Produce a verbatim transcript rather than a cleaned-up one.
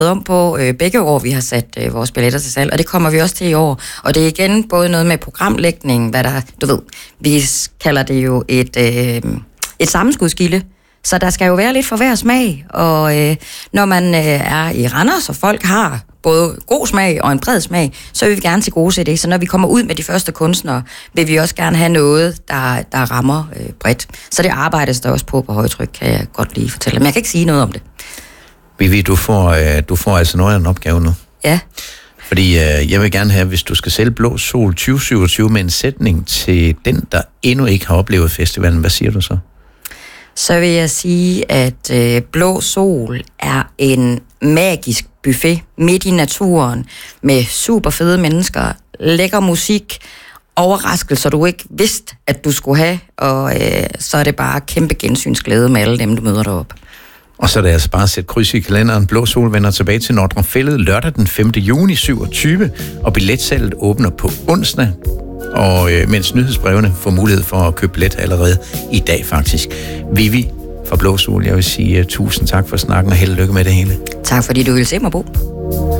om på øh, begge år, vi har sat øh, vores billetter til salg, og det kommer vi også til i år. Og det er igen både noget med programlægning, hvad der, du ved, vi kalder det jo et, øh, et sammenskudskilde. Så der skal jo være lidt for hver smag, og øh, når man øh, er i Randers, og folk har både god smag og en bred smag, så vil vi gerne til gode det. Så når vi kommer ud med de første kunstnere, vil vi også gerne have noget, der, der rammer øh, bredt. Så det arbejdes der også på på højtryk, kan jeg godt lige fortælle. Men jeg kan ikke sige noget om det. Vivi, du får, øh, du får altså noget af en opgave nu. Ja. Fordi øh, jeg vil gerne have, hvis du skal sælge Blå Sol tyve syvogtyve med en sætning til den, der endnu ikke har oplevet festivalen, hvad siger du så? Så vil jeg sige, at øh, Blå Sol er en magisk buffet midt i naturen med super fede mennesker, lækker musik, overraskelser, du ikke vidste, at du skulle have, og øh, så er det bare kæmpe gensynsglæde med alle dem, du møder deroppe. Og så er det altså bare at sætte kryds i kalenderen. Blå Sol vender tilbage til Nordre Fælled lørdag den femte juni syvogtyve, og billetsalget åbner på onsdag. Og øh, mens nyhedsbrevene får mulighed for at købe billet allerede i dag faktisk. Vivi fra Blå Sol, jeg vil sige uh, tusind tak for snakken og held og lykke med det hele. Tak fordi du ville se mig, Bo.